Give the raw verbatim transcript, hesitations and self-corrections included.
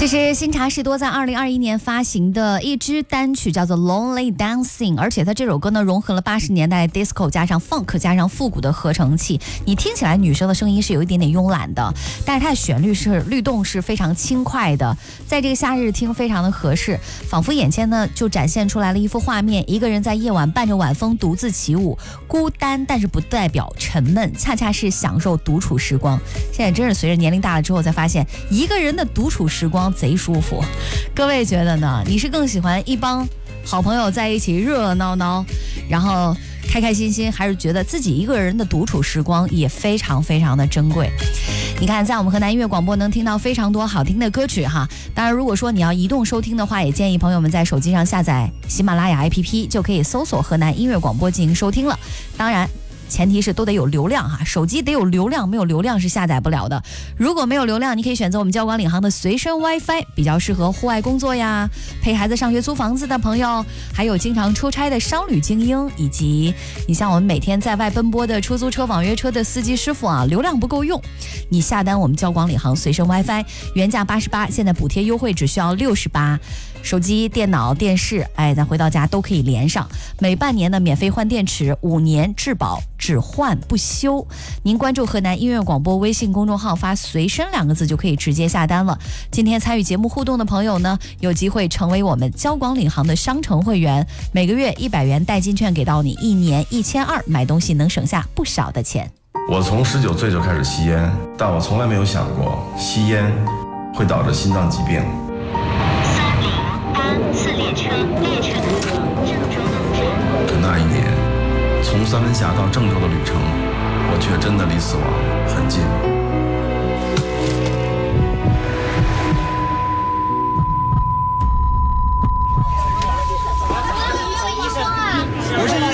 这是新茶士多在二零二一年发行的一支单曲，叫做 Lonely Dancing， 而且它这首歌呢融合了八十年代 disco 加上 funk 加上复古的合成器，你听起来女生的声音是有一点点慵懒的，但是它的旋律是律动是非常轻快的，在这个夏日听非常的合适，仿佛眼前呢就展现出来了一幅画面，一个人在夜晚伴着晚风独自起舞，孤单但是不代表沉闷，恰恰是享受独处时光。现在真是随着年龄大了之后才发现，一个人的独处时光贼舒服。各位觉得呢？你是更喜欢一帮好朋友在一起热热闹闹，然后开开心心，还是觉得自己一个人的独处时光也非常非常的珍贵？你看，在我们河南音乐广播能听到非常多好听的歌曲哈。当然，如果说你要移动收听的话，也建议朋友们在手机上下载喜马拉雅 A P P， 就可以搜索河南音乐广播进行收听了。当然，前提是都得有流量哈，手机得有流量，没有流量是下载不了的。如果没有流量，你可以选择我们交广领航的随身 WiFi， 比较适合户外工作呀，陪孩子上学租房子的朋友，还有经常出差的商旅精英，以及你像我们每天在外奔波的出租车、网约车的司机师傅啊，流量不够用，你下单我们交广领航随身 WiFi， 原价八十八，现在补贴优惠只需要六十八。手机、电脑、电视，哎，咱回到家都可以连上。每半年的免费换电池，五年质保，只换不修。您关注河南音乐广播微信公众号，发“随身”两个字就可以直接下单了。今天参与节目互动的朋友呢，有机会成为我们交广领航的商城会员，每个月一百元代金券给到你，一年一千二，买东西能省下不少的钱。 我从十九岁就开始吸烟，但我从来没有想过吸烟会导致心脏疾病。 次列车，列车途经郑州路站。 可那一年，从三门峡到郑州的旅程，我却真的离死亡很近。 我是